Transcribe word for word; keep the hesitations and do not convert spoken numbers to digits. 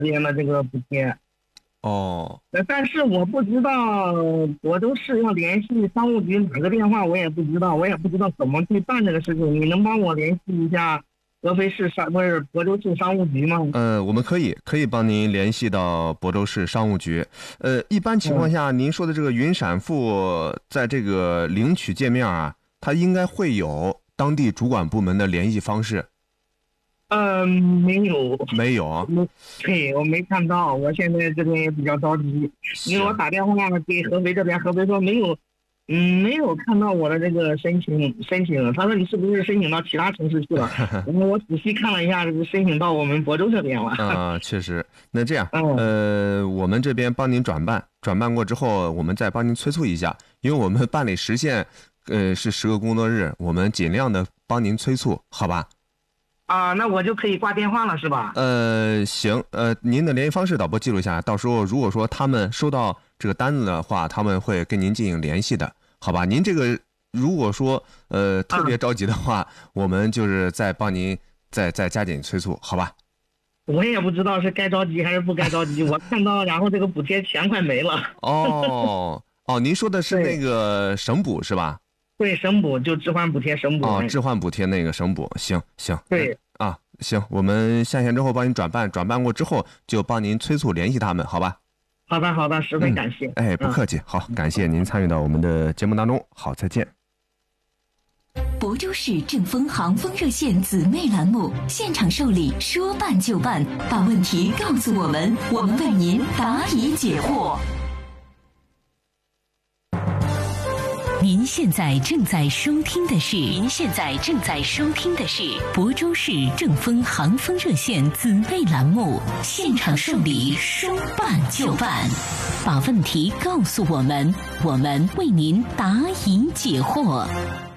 元的这个补贴。 哦， 呃，但是我不知道亳州市要联系商务局哪个电话，我也不知道，我也不知道怎么去办这个事情。你能帮我联系一下合肥市商不是亳州市商务局吗？ 呃，我们可以可以帮您联系到亳州市商务局。呃，一般情况下，您说的这个云闪付在这个领取界面啊，它应该会有当地主管部门的联系方式。 嗯，没有， 没有。 没，对，我没看到。我现在这边也比较着急，因为我打电话给合肥这边，合肥说没有，嗯，没有看到我的这个申请申请。他说你是不是申请到其他城市去了？然后我仔细看了一下，是申请到我们亳州这边了。 啊、呃，确实。那这样， 嗯、 呃，我们这边帮您转办，转办过之后，我们再帮您催促一下，因为我们办理时限，呃，是十个工作日，我们尽量的帮您催促，好吧？ 啊，那我就可以挂电话了，是吧？ 呃，行，呃，您的联系方式导播记录下来，到时候如果说他们收到这个单子的话，他们会跟您进行联系的，好吧？您这个如果说呃特别着急的话，我们就是再帮您再再加紧催促，好吧？ 我也不知道是该着急还是不该着急，我看到然后这个补贴钱快没了。 哦哦，您说的是那个省补是吧？ 对，省补就置换补贴省补。 哦，置换补贴那个省补，行行。 对、 呃、啊，行，我们下线之后帮您转办，转办过之后就帮您催促联系他们，好吧？ 好的好的，十分感谢。 嗯、哎，不客气、嗯。好，感谢您参与到我们的节目当中。好，再见。 亳州市正风航风热线姊妹栏目现场受理，说办就办，把问题告诉我们，我们为您答疑解惑。您现在正在收听的是，您现在正在收听的是亳州市正风航风热线姊妹栏目现场受理，说办就办，把问题告诉我们，我们为您答疑解惑。